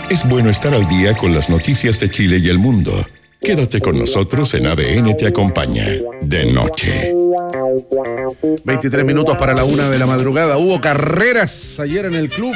Es bueno estar al día con las noticias de Chile y el mundo. Quédate con nosotros en ADN Te Acompaña, de noche. 23 minutos para la 1 de la madrugada. Hubo carreras ayer en el club.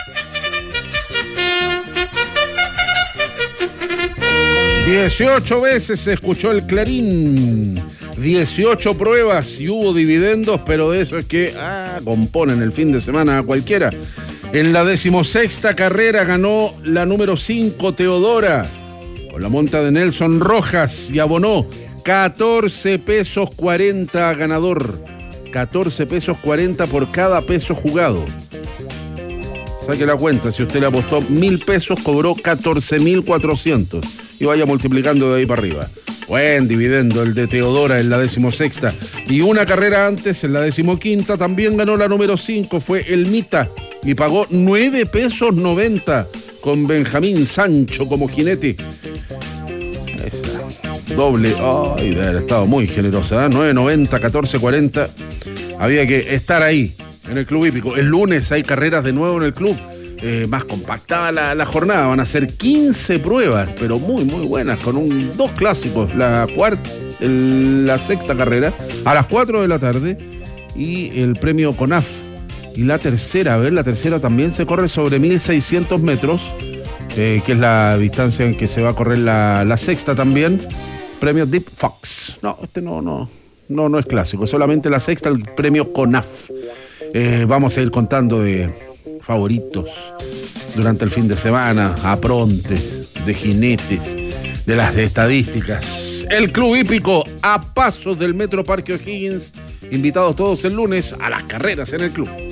18 veces se escuchó el clarín. 18 pruebas y hubo dividendos, pero de eso es que componen el fin de semana a cualquiera. En la 16ª carrera ganó la número 5, Teodora, con la monta de Nelson Rojas, y abonó 14 pesos 40 ganador. 14 pesos 40 por cada peso jugado. Saque la cuenta, si usted le apostó 1.000 pesos, cobró 14.400. Y vaya multiplicando de ahí para arriba. Buen dividendo el de Teodora en la 16ª. Y una carrera antes, en la 15ª, también ganó la número 5, fue el Mita, y pagó 9 pesos 90 con Benjamín Sancho como jinete. Esa doble, debe haber estado muy generosa, 9.90, 14.40. Había que estar ahí, en el Club Hípico. El lunes hay carreras de nuevo en el club. Más compactada la jornada, van a ser 15 pruebas, pero muy muy buenas, con dos clásicos, la sexta carrera a las 4 de la tarde y el premio CONAF. Y la tercera también se corre sobre 1.600 metros, que es la distancia en que se va a correr la sexta también, premio Deep Fox. No, este no es clásico, solamente la sexta, el premio CONAF. Vamos a ir contando de favoritos durante el fin de semana, aprontes, de jinetes, de las estadísticas. El Club Hípico a pasos del Metro Parque O'Higgins. Invitados todos el lunes a las carreras en el club.